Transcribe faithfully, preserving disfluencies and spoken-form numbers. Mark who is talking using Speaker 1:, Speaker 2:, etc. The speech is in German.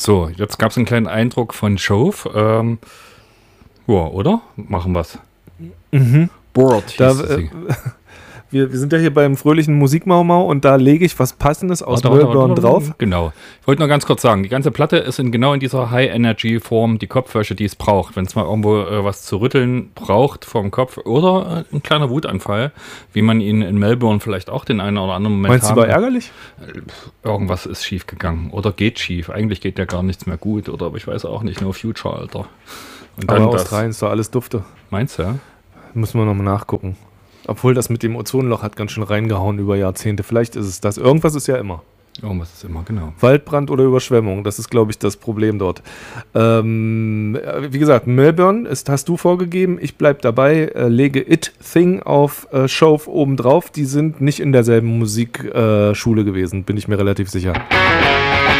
Speaker 1: So, jetzt gab es einen kleinen Eindruck von Chauve. Ähm, ja, oder? Machen wir's.
Speaker 2: Mhm.
Speaker 1: Bored
Speaker 2: Da,
Speaker 1: hieß
Speaker 2: äh,
Speaker 1: sie.
Speaker 2: wir, wir sind ja hier beim fröhlichen Musikmaumau und da lege ich was Passendes aus
Speaker 1: Warte, warte,
Speaker 2: Melbourne
Speaker 1: warte,
Speaker 2: drauf.
Speaker 1: Genau. Ich wollte nur ganz kurz sagen, die ganze Platte ist in, genau in dieser High-Energy-Form die Kopfwäsche, die es braucht. Wenn es mal irgendwo äh, was zu rütteln braucht vom Kopf oder äh, ein kleiner Wutanfall, wie man ihn in Melbourne vielleicht auch den einen oder anderen Moment
Speaker 2: Meinst du,
Speaker 1: haben.
Speaker 2: war ärgerlich?
Speaker 1: Irgendwas ist schief gegangen oder geht schief. Eigentlich geht ja gar nichts mehr gut oder aber ich weiß auch nicht, nur Future, Alter. Und
Speaker 2: Aber
Speaker 1: dann das,
Speaker 2: Australien ist doch alles dufte.
Speaker 1: meinst du, ja?
Speaker 2: Müssen wir nochmal nachgucken. Obwohl das mit dem Ozonloch hat ganz schön reingehauen über Jahrzehnte. Vielleicht ist es das. Irgendwas ist ja immer.
Speaker 1: Irgendwas ist immer, genau.
Speaker 2: Waldbrand oder Überschwemmung, das ist, glaube ich, das Problem dort. Ähm, wie gesagt, Melbourne ist, hast du vorgegeben. Ich bleibe dabei, äh, lege It Thing auf äh, Chauve obendrauf. Die sind nicht in derselben Musikschule äh, gewesen, bin ich mir relativ sicher.